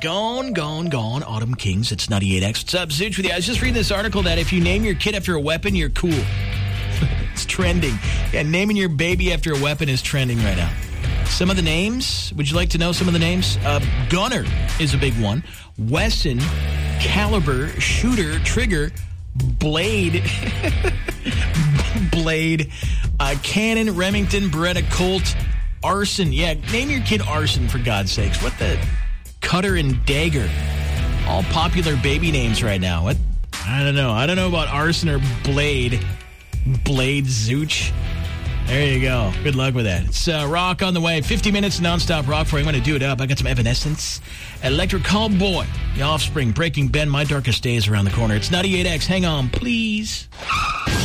Gone. Autumn Kings. It's 98X. What's up, Zooch with you? I was just reading this article that if you name your kid after a weapon, you're cool. It's trending. Yeah, naming your baby after a weapon is trending right now. Some of the names, would you like to know some of the names? Gunner is a big one. Wesson, Caliber, Shooter, Trigger, Blade, Cannon, Remington, Beretta, Colt, Arson. Yeah, name your kid Arson, for God's sakes. What the? Cutter and Dagger. All popular baby names right now. What? I don't know. I don't know about Arson or Blade. Blade Zooch. There you go. Good luck with that. It's rock on the way. 50 minutes nonstop rock for you. I'm going to do it up. I got some Evanescence. Electric Callboy. The Offspring. Breaking Ben. My Darkest Day is around the corner. It's 98X. Hang on, please.